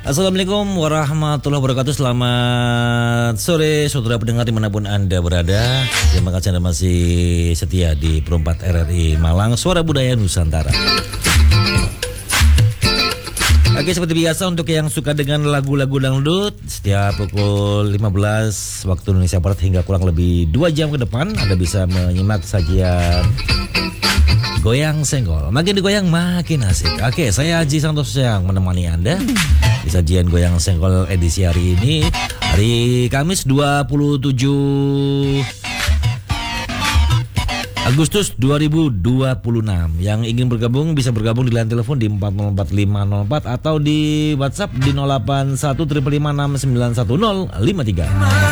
Assalamualaikum warahmatullahi wabarakatuh. Selamat sore saudara pendengar dimanapun Anda berada. Terima kasih Anda masih setia di Perempat RRI Malang, Suara Budaya Nusantara. Oke, seperti biasa untuk yang suka dengan lagu-lagu dangdut, setiap pukul 15 waktu Indonesia Barat hingga kurang lebih 2 jam ke depan Anda bisa menyimak sajian Goyang Senggol. Makin digoyang makin asik. Oke, saya Haji Santoso yang menemani Anda di sajian Goyang Senggol edisi hari ini, hari Kamis 27 Agustus 2026. Yang ingin bergabung bisa bergabung di line telepon di 404504 atau di WhatsApp di 081 556 91053.